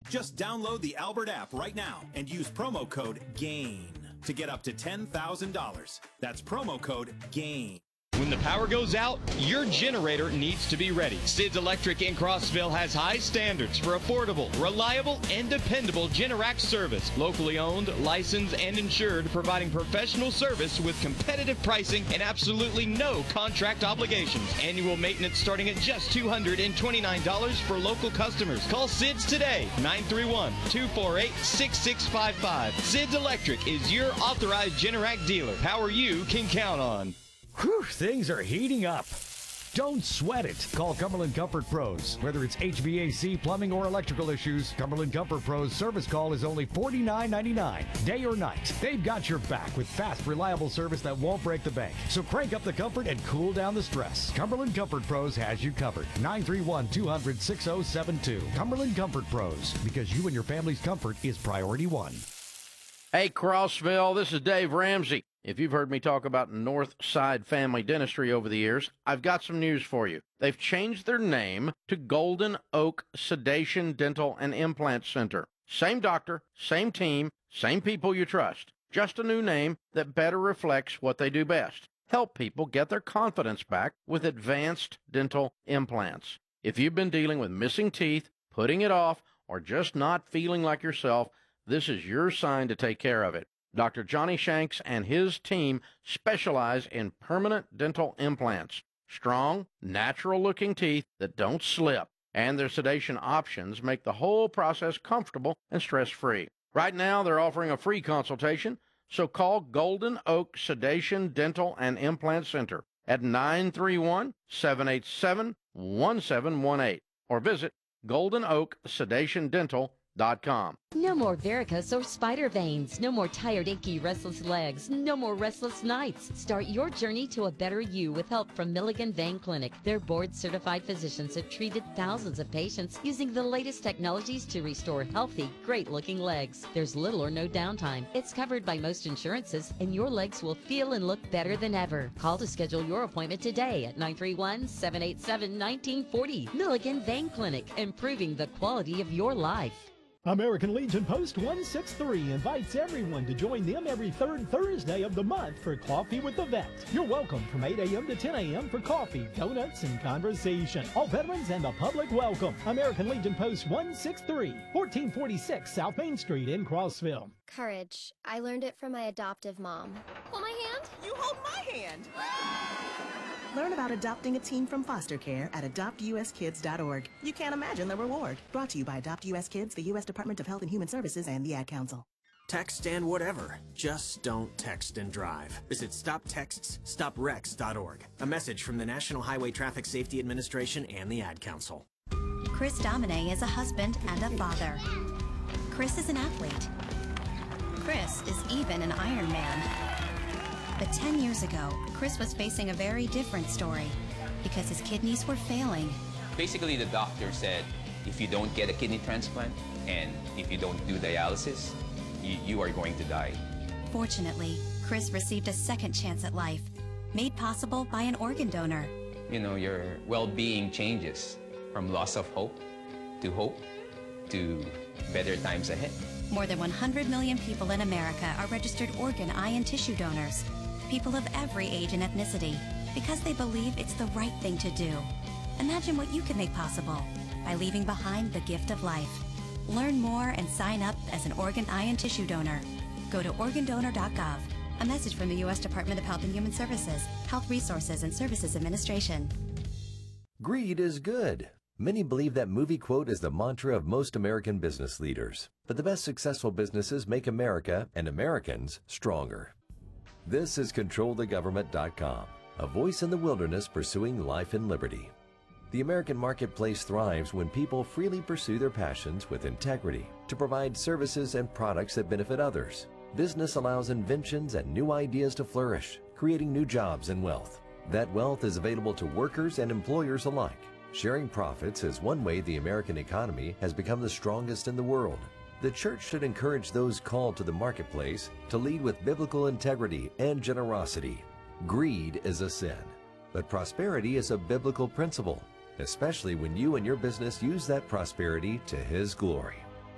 Just download the Albert app right now and use promo code GAIN to get up to $10,000. That's promo code GAIN. When the power goes out, your generator needs to be ready. Sid's Electric in Crossville has high standards for affordable, reliable, and dependable Generac service. Locally owned, licensed, and insured, providing professional service with competitive pricing and absolutely no contract obligations. Annual maintenance starting at just $229 for local customers. Call Sid's today, 931-248-6655. Sid's Electric is your authorized Generac dealer. Power you can count on. Whew, things are heating up. Don't sweat it. Call Cumberland Comfort Pros. Whether it's HVAC, plumbing, or electrical issues, Cumberland Comfort Pros service call is only $49.99, day or night. They've got your back with fast, reliable service that won't break the bank. So crank up the comfort and cool down the stress. Cumberland Comfort Pros has you covered. 931-200-6072. Cumberland Comfort Pros, because you and your family's comfort is priority one. Hey, Crossville, this is Dave Ramsey. If you've heard me talk about Northside Family Dentistry over the years, I've got some news for you. They've changed their name to Golden Oak Sedation Dental and Implant Center. Same doctor, same team, same people you trust. Just a new name that better reflects what they do best. Help people get their confidence back with advanced dental implants. If you've been dealing with missing teeth, putting it off, or just not feeling like yourself, this is your sign to take care of it. Dr. Johnny Shanks and his team specialize in permanent dental implants. Strong, natural-looking teeth that don't slip. And their sedation options make the whole process comfortable and stress-free. Right now, they're offering a free consultation, so call Golden Oak Sedation Dental and Implant Center at 931-787-1718 or visit goldenoaksedationdental.com. No more varicose or spider veins. No more tired, achy, restless legs. No more restless nights. Start your journey to a better you with help from Milligan Vein Clinic. Their board-certified physicians have treated thousands of patients using the latest technologies to restore healthy, great-looking legs. There's little or no downtime. It's covered by most insurances, and your legs will feel and look better than ever. Call to schedule your appointment today at 931-787-1940. Milligan Vein Clinic, improving the quality of your life. American Legion Post 163 invites everyone to join them every third Thursday of the month for Coffee with the Vet. You're welcome from 8 a.m. to 10 a.m. for coffee, donuts, and conversation. All veterans and the public welcome. American Legion Post 163, 1446 South Main Street in Crossville. Courage. I learned it from my adoptive mom. Hold my hand. You hold my hand. Learn about adopting a teen from foster care at adoptuskids.org. You can't imagine the reward. Brought to you by Adopt US Kids, the U.S. Department of Health and Human Services, and the Ad Council. Text and whatever. Just don't text and drive. Visit StopTextsStopWrecks.org. A message from the National Highway Traffic Safety Administration and the Ad Council. Chris Domine is a husband and a father. Chris is an athlete. Chris is even an Ironman. But 10 years ago, Chris was facing a very different story because his kidneys were failing. Basically, the doctor said, if you don't get a kidney transplant and if you don't do dialysis, you are going to die. Fortunately, Chris received a second chance at life, made possible by an organ donor. You know, your well-being changes from loss of hope to better times ahead. More than 100 million people in America are registered organ, eye, and tissue donors. People of every age and ethnicity, because they believe it's the right thing to do. Imagine what you can make possible by leaving behind the gift of life. Learn more and sign up as an organ, eye, and tissue donor. Go to organdonor.gov. A message from the U.S. Department of Health and Human Services, Health Resources and Services Administration. Greed is good. Many believe that movie quote is the mantra of most American business leaders. But the best successful businesses make America and Americans stronger. This is ControlTheGovernment.com, a voice in the wilderness pursuing life and liberty. The American marketplace thrives when people freely pursue their passions with integrity to provide services and products that benefit others. Business allows inventions and new ideas to flourish, creating new jobs and wealth. That wealth is available to workers and employers alike. Sharing profits is one way the American economy has become the strongest in the world. The church should encourage those called to the marketplace to lead with biblical integrity and generosity. Greed is a sin, but prosperity is a biblical principle, especially when you and your business use that prosperity to His glory.